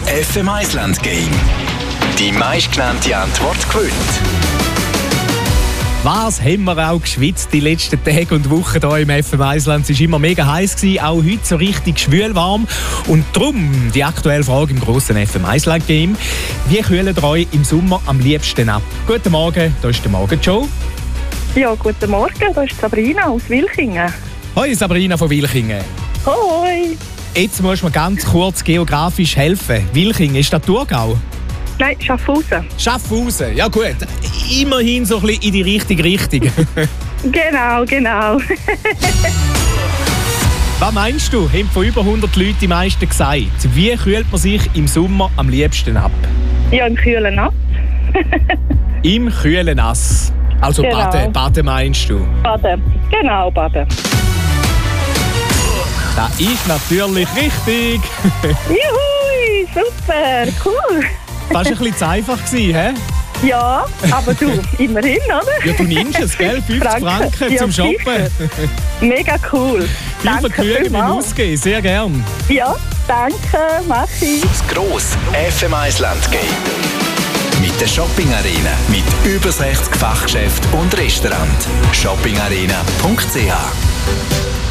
FM1 Land Game. Die meistgenannte Antwort gewinnt. Was haben wir auch geschwitzt die letzten Tage und Wochen hier im FM1 Land? Es war immer mega heiß gewesen, auch heute so richtig schwülwarm. Und darum die aktuelle Frage im grossen FM1 Land Game. Wie kühlt ihr euch im Sommer am liebsten ab? Guten Morgen, hier ist der Morgenshow. Ja, guten Morgen, da ist Sabrina aus Wilchingen. Hoi Sabrina von Wilchingen. Hoi! Jetzt musst du mir ganz kurz geografisch helfen. Wilchingen, ist das Thurgau? Nein, Schaffhausen. Schaffhausen, ja gut. Immerhin so ein bisschen in die richtige Richtung. Genau. Was meinst du? Haben von über 100 Leuten die meisten gesagt. Wie kühlt man sich im Sommer am liebsten ab? Ja, im kühlen Nass. Im kühlen Nass. Also Genau. Baden meinst du? Baden. Genau, Baden. Das ist natürlich richtig. Juhui, super, cool. Das war ein bisschen zu einfach, hä? Ja, aber du, immerhin, oder? Ja, du nimmst es, gell? 50 Franken Ja, zum Shoppen. Mega cool. Viel Danke Vergnügen beim vielmals. Ausgehen, sehr gern. Ja, danke, mach ich. Das grosse FM1 Land Game. Mit der Shopping Arena. Mit über 60 Fachgeschäften und Restaurant. shoppingarena.ch